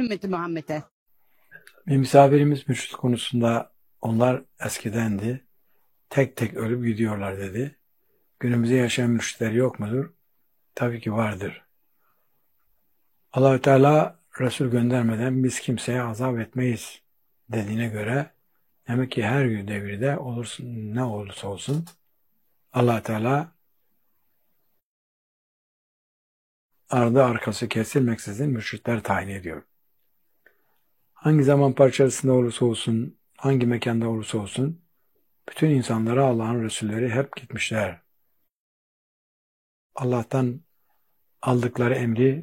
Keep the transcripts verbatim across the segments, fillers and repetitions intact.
ümmeti Muhammed'e. Bir misafirimiz mürşit konusunda onlar eskidendi. Tek tek ölüp gidiyorlar dedi. Günümüzde yaşayan mürşitler yok mudur? Tabii ki vardır. Allah-u Teala Resul göndermeden biz kimseye azap etmeyiz dediğine göre demek ki her devirde olursun, ne olursa olsun Allah-u Teala ardı arkası kesilmeksizin mürşitler tayin ediyor. Hangi zaman parçasında olursa olsun, hangi mekanda olursa olsun bütün insanlara Allah'ın Resulleri hep gitmişler. Allah'tan aldıkları emri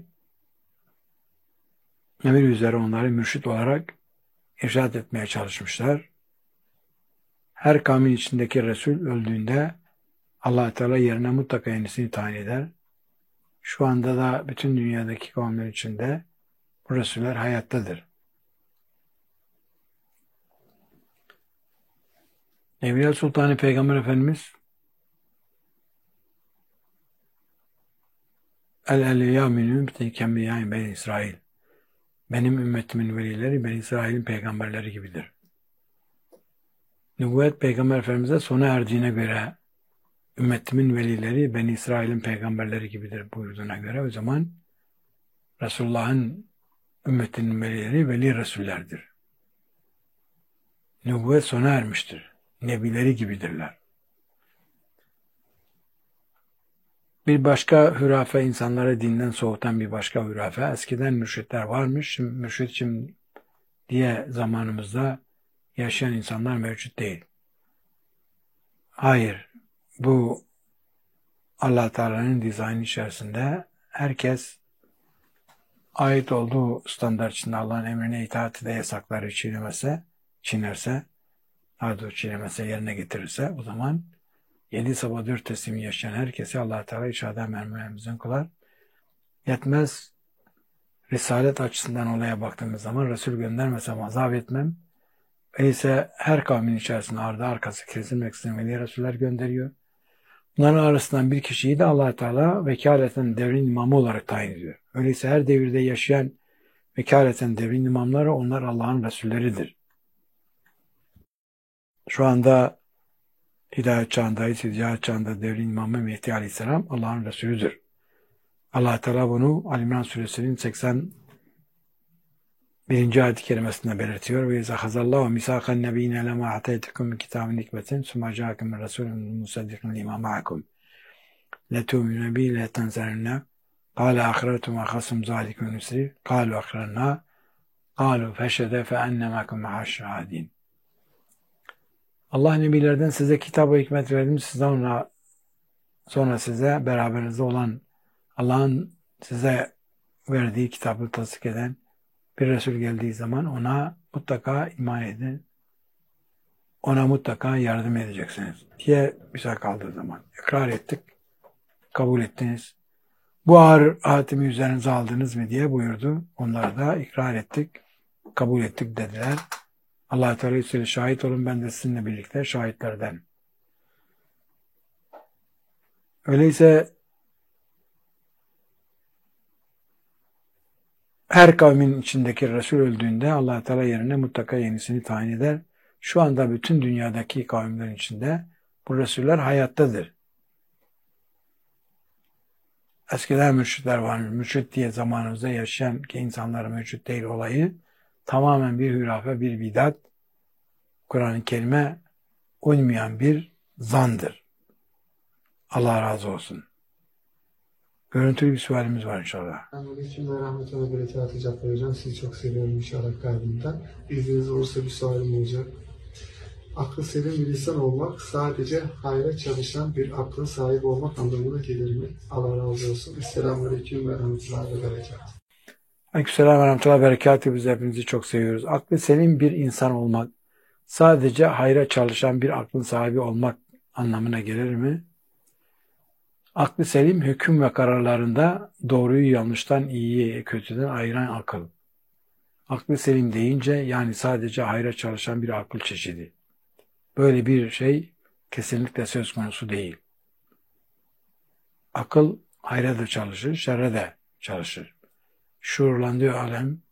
emir üzere onları mürşit olarak irşad etmeye çalışmışlar. Her kavmin içindeki Resul öldüğünde Allah Teala yerine mutlaka yenisini tayin eder. Şu anda da bütün dünyadaki kavimler içinde bu Resuller hayattadır. Evliya Sultanı Peygamber Efendimiz El-Eliyâ min ümmeti kembiyâin Beni İsrail. Benim ümmetimin velileri Beni İsrail'in peygamberleri gibidir. Nübüvvet Peygamber Efendimiz'e sona erdiğine göre ümmetimin velileri Beni İsrail'in peygamberleri gibidir buyurduğuna göre o zaman Resulullah'ın ümmetinin velileri veli Resullerdir. Nübüvvet sona ermiştir. Nebileri gibidirler. Bir başka hürafe, insanları dinden soğutan bir başka hürafe, eskiden mürşitler varmış, şimdi mürşit şimdi diye zamanımızda yaşayan insanlar mevcut değil. Hayır, bu Allah Teala'nın dizaynı içerisinde herkes ait olduğu standart içinde Allah'ın emrine itaat de yasakları çiğnemese, çiğnerse, daha doğrusu çiğnemese yerine getirirse o zaman yedi sabah dört teslimi yaşayan herkese Allah Teala içeride mermerimizden kılar. Yetmez, risalet açısından olaya baktığımız zaman Resul göndermesem azap etmem. Öyleyse her kavmin içerisinde ardı arkası kesilmeksizin veli Resuller gönderiyor. Bunların arasından bir kişiyi de Allah Teala vekaleten devrin imamı olarak tayin ediyor. Öyleyse her devirde yaşayan vekaleten devrin imamları onlar Allah'ın Resulleridir. Şu anda Hidayet çağındayız. Hidayet çağında devrin imamı Mehdi Aleyhisselam Allah'ın Resulüdür. Allah Teala bunu Ali İmran Suresinin seksen birinci ayet-i kerimesinde belirtiyor. Ve izahazallahu misakan nebiyine lema ataytukum min kitabin hikmetin summa ja'akum min rasulun musaddiqin lima ma'akum letu'minu bihi la tanzarunna qala akhiratum wa khasum zalikum nusri qalu akhirna qalu feşhede fe ennemakum ma'aş-şahidin. Allah nebilerden size kitap ve hikmet verdim. Sizden sonra, sonra size beraberinizde olan Allah'ın size verdiği kitabı tasdik eden bir Resul geldiği zaman ona mutlaka iman edin. Ona mutlaka yardım edeceksiniz diye bize kaldığı zaman. İkrar ettik, kabul ettiniz. Bu ağır hatimi üzerinize aldınız mı diye buyurdu. Onlar da ikrar ettik, kabul ettik dediler. Allah-u Teala söyle şahit olun ben de sizinle birlikte şahitlerden. Öyleyse her kavmin içindeki Resul öldüğünde Allah-u Teala yerine mutlaka yenisini tayin eder. Şu anda bütün dünyadaki kavimlerin içinde bu Resuller hayattadır. Eskiden mürşitler varmış. Mürşit diye zamanımızda yaşayan ki insanlara mürşit değil olayı tamamen bir hürafe, bir bidat, Kur'an-ı Kerim'e uymayan bir zandır. Allah razı olsun. Görüntülü bir sualimiz var inşallah. Aleyküm ve rahmetullahi ve berekatuhu Cafer Hocam. Sizi çok seviyorum inşallah kalbimden. İzniniz olursa bir sualim olacak. Aklı selim bir insan olmak, sadece hayra çalışan bir akla sahip olmak anlamına gelir mi? Allah razı olsun. Esselamu Aleyküm ve rahmetullahi ve berekatuhu. Aleykümselam ve rahmetullahi ve berekatuhu. Biz hepinizi çok seviyoruz. Aklı selim bir insan olmak, sadece hayra çalışan bir aklın sahibi olmak anlamına gelir mi? Aklı selim hüküm ve kararlarında doğruyu yanlıştan, iyiyi kötüden ayıran akıl. Aklı selim deyince yani sadece hayra çalışan bir akıl çeşidi. Böyle bir şey kesinlikle söz konusu değil. Akıl hayra da çalışır, şerre de çalışır. Şuurlandığı alem